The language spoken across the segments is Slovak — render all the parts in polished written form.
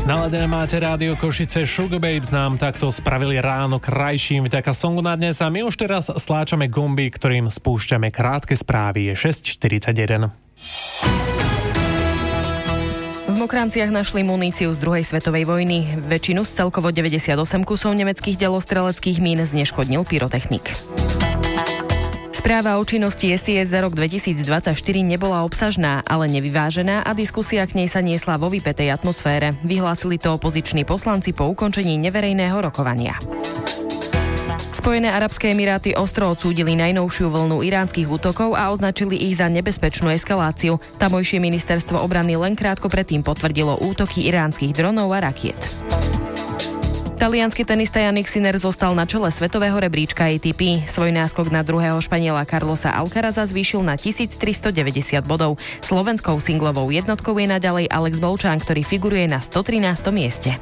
Naladené máte rádio Košice. Sugar Babes nám takto spravili ráno krajším vďaka songu na dnes a my už teraz stláčame gomby, ktorým spúšťame krátke správy. Je 6:41. V Mokranciach našli muníciu z druhej svetovej vojny. Väčšinu z celkovo 98 kusov nemeckých delostreleckých mín zneškodnil pyrotechnik. Správa o činnosti SIS za rok 2024 nebola obsažná, ale nevyvážená a diskusia k nej sa niesla vo vypätej atmosfére. Vyhlásili to opoziční poslanci po ukončení neverejného rokovania. Spojené arabské emiráty ostro odsúdili najnovšiu vlnu iránskych útokov a označili ich za nebezpečnú eskaláciu. Tamojšie ministerstvo obrany len krátko predtým potvrdilo útoky iránskych dronov a rakiet. Taliansky tenista Jannik Sinner zostal na čele svetového rebríčka ATP. Svoj náskok na druhého Španiela Carlosa Alcaraza zvýšil na 1390 bodov. Slovenskou singlovou jednotkou je naďalej Alex Bolčán, ktorý figuruje na 113. mieste.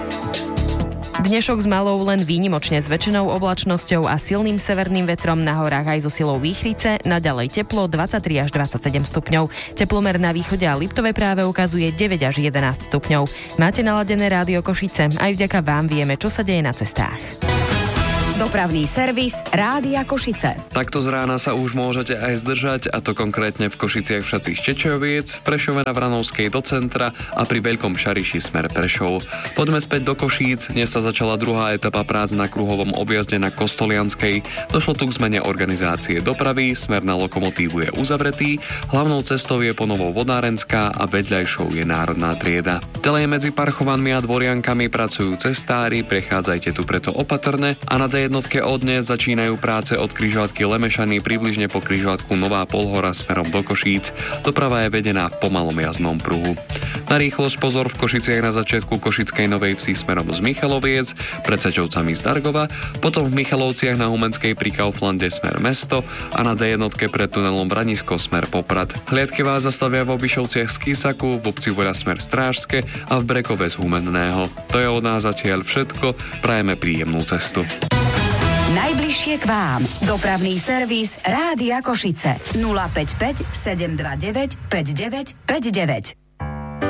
Dnešok s malou len výnimočne zväčšenou oblačnosťou a silným severným vetrom, na horách aj so silou výchrice, naďalej teplo 23 až 27 stupňov. Teplomer na východe a Liptove práve ukazuje 9 až 11 stupňov. Máte naladené rádio Košice, aj vďaka vám vieme, čo sa deje na cestách. Dopravný servis Rádia Košice. Takto z rána sa už môžete aj zdržať, a to konkrétne v Košiciach v Šacích Čečoviec, v Prešove na Vranovskej do centra a pri Veľkom Šariši smer Prešov. Poďme späť do Košíc. Dnes sa začala druhá etapa prác na kruhovom objazde na Kostolianskej. Došlo tu k zmene organizácie dopravy, smer na lokomotívu je uzavretý, hlavnou cestou je ponovo Vodárenská a vedľajšou je Národná trieda. Ďalej medzi Parchovanmi a Dvoriankami pracujú cestári, prechádzajte tu preto opatrne a na jednotke od dnes začínajú práce od križovatky Lemešany približne po križovatku Nová Polhora smerom do Košíc. Doprava je vedená v pomalom jazdnom pruhu. Na rýchlosť pozor v Košiciach na začiatku Košickej Novej Vsi smerom z Michaloviec, pred Sečovcami z Dargova, potom v Michalovciach na Humenskej pri Kauflande smer mesto a na D1 pred tunelom Branisko smer Poprad. Hliadky vás zastavia v Obišovciach z Kisaku, v obci Voľa smer Strážske a v Brekove z Humenného. To je od nás zatiaľ všetko, prajeme príjemnú cestu. Najbližšie k vám. Dopravný servis Rádia Košice. 055 729 5959.